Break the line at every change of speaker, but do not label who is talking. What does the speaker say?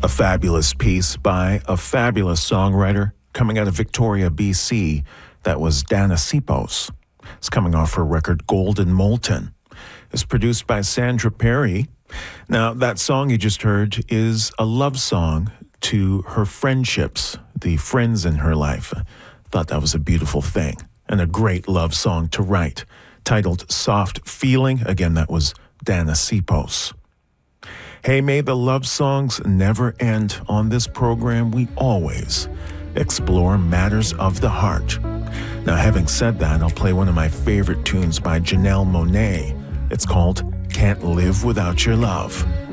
A fabulous piece by a fabulous songwriter coming out of Victoria, BC. That was Dana Sipos. It's coming off her record Golden Molten. It's produced by Sandra Perry. Now, that song you just heard is a love song to her friendships, the friends in her life. I thought that was a beautiful thing and a great love song to write. Titled Soft Feeling. Again, that was Dana Sipos. Hey, may the love songs never end. On this program, we always explore matters of the heart. Now, having said that, I'll play one of my favorite tunes by Janelle Monáe. It's called Can't Live Without Your Love.